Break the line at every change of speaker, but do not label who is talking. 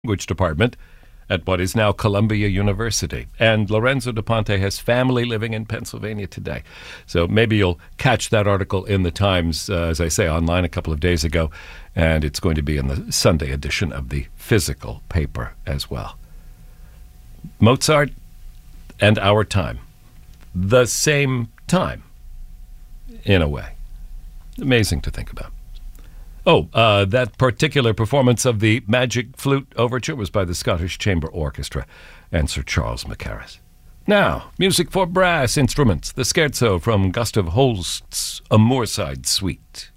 language department at what is now Columbia University. And Lorenzo da Ponte has family living in Pennsylvania today. So maybe you'll catch that article in the Times, as I say, online a couple of days ago. And it's going to be in the Sunday edition of the physical paper as well. Mozart and our time. The same time, in a way. Amazing to think about. Oh, that particular performance of the Magic Flute Overture was by the Scottish Chamber Orchestra and Sir Charles Mackerras. Now, music for brass instruments, the scherzo from Gustav Holst's A Moorside Suite.